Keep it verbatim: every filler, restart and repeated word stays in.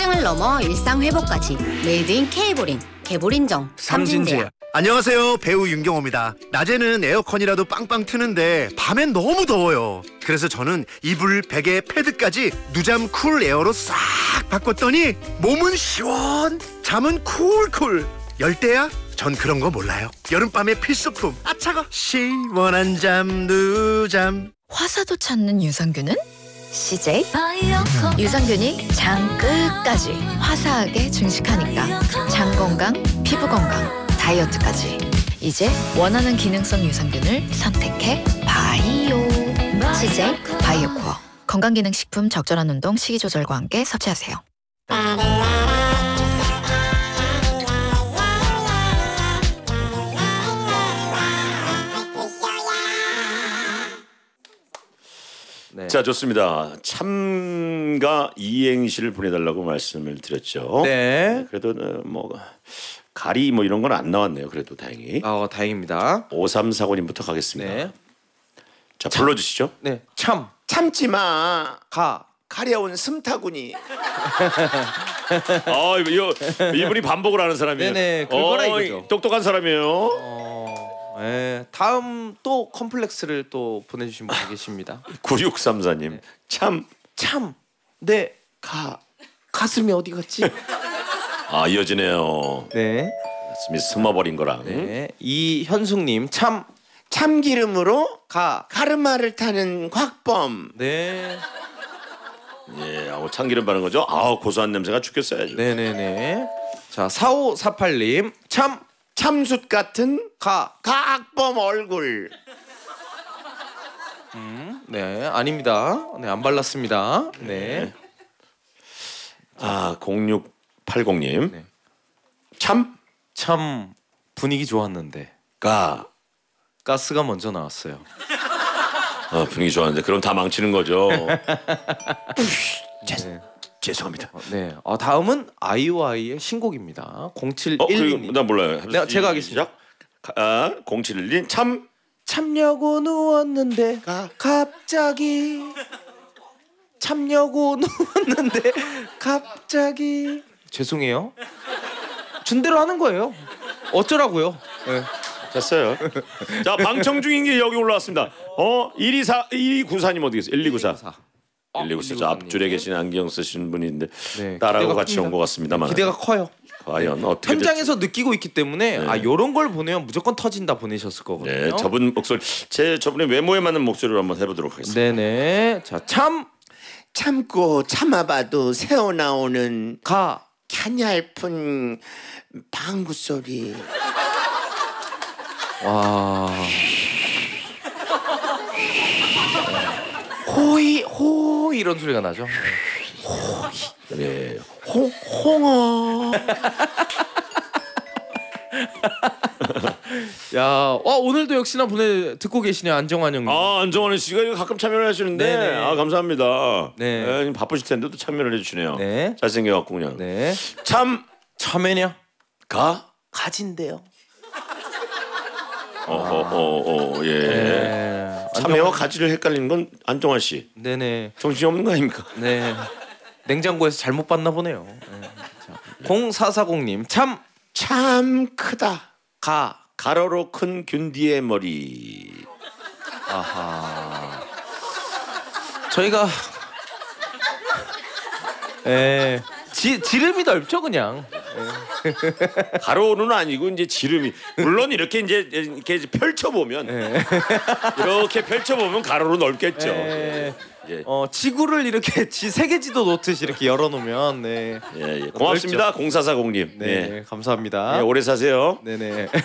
통증을 넘어 일상 회복까지 메이드 인 K보린, 개보린정 삼진제약. 안녕하세요, 배우 윤경호입니다. 낮에는 에어컨이라도 빵빵 트는데 밤엔 너무 더워요. 그래서 저는 이불, 베개, 패드까지 누잠 쿨 에어로 싹 바꿨더니 몸은 시원, 잠은 쿨쿨. 열대야? 전 그런 거 몰라요. 여름밤의 필수품, 아차가 시원한 잠 누잠. 화사도 찾는 유산균은 씨제이 유산균이 장 끝까지 화사하게 증식하니까 장 건강, 피부 건강, 다이어트까지. 이제 원하는 기능성 유산균을 선택해 바이오. 씨제이 바이오코어. 건강기능식품, 적절한 운동, 식이조절과 함께 섭취하세요. 네. 자, 좋습니다. 참가 이행시를 보내달라고 말씀을 드렸죠. 네. 그래도 뭐 가리 뭐 이런 건 안 나왔네요. 그래도 다행히. 아, 다행입니다. 오삼사구님부터 가겠습니다. 네. 자, 불러주시죠. 네. 참. 참지 마. 가. 가려운 숨타구니. 아, 이거 이분이 반복을 하는 사람이에요. 네네, 그거라 어, 이거죠. 똑똑한 사람이에요. 어, 네. 다음 또 컴플렉스를 또 보내주신 분이 계십니다. 구육삼사님. 참. 참. 네. 가. 가슴이 어디 갔지? 아, 이어지네요. 네. 가슴이 숨어버린 거랑. 네. 이현숙님. 참. 참기름으로 가. 가르마를 타는 곽범. 네. 예, 아, 참기름 바른 거죠. 아, 고소한 냄새가 죽겠어야죠. 네네네. 자, 사오사팔님. 참. 참숯 같은 가. 곽범 얼굴. 음, 네, 아닙니다. 네, 안 발랐습니다. 네. 아, 공육팔공님. 네. 참. 참 분위기 좋았는데 가. 가스가 먼저 나왔어요. 아, 분위기 좋았는데 그럼 다 망치는 거죠. 네. 죄송합니다. 어, 네. 어, 다음은 아이오아이의 신곡입니다. 어, 공칠일이. 그리고 난 몰라요. 네, 제가 하겠습니다. 시작. 아, 공칠일이 참. 참려고 누웠는데 가. 갑자기 참려고 누웠는데 갑자기 죄송해요. 준대로 하는 거예요. 어쩌라고요? 네. 됐어요. 자, 방청 중인 게 여기 올라왔습니다. 어, 일이사 일이구사님 어디 계세요? 일이구사. 일이구사. 저 앞줄에 계신 안경 쓰신 분인데 네, 딸하고 기대가 같이 큽니다. 온 것 같습니다만. 기대가 커요. 과연 어떻게 현장에서 느끼고 있기 때문에 네. 아 요런 걸 보내면 무조건 터진다 보내셨을 거거든요. 네, 저분 목소리 제 저분의 외모에 맞는 목소리로 한번 해보도록 하겠습니다. 네네. 자, 참. 참고 참아봐도 새어나오는 가. 캬얇은 방구 소리. 와. 호이 호 이런 소리가 나죠. 네. 홍 홍어. 야, 와 오늘도 역시나 보내 듣고 계시네요, 안정환 형님. 아, 안정환 씨가 이거 가끔 참여를 하시는데 네네. 아, 감사합니다. 네. 네, 바쁘실 텐데도 참여를 해주시네요. 네. 잘생겨 갖고 그냥. 네. 참. 참외냐? 가. 가진대요. 어어어 어, 예. 네. 참외와 안정환- 가지를 헷갈리는 건 안정환 씨. 네네. 정신이 없는 거 아닙니까? 네. 냉장고에서 잘못 봤나 보네요. 네. 자, 공사사공님 참. 참 크다. 가. 가로로 큰 균디의 머리. 아하. 저희가 에 지, 지름이 넓죠 그냥. 가로는 아니고 이제 지름이 물론 이렇게 이제 이렇게 펼쳐 보면 이렇게 펼쳐 보면 가로로 넓겠죠. 에, 예. 어 지구를 이렇게 지 세계지도 놓듯이 이렇게 열어놓으면 네. 예, 예. 고맙습니다. 공사사공님. 네, 네. 네 감사합니다. 네, 오래 사세요. 네네.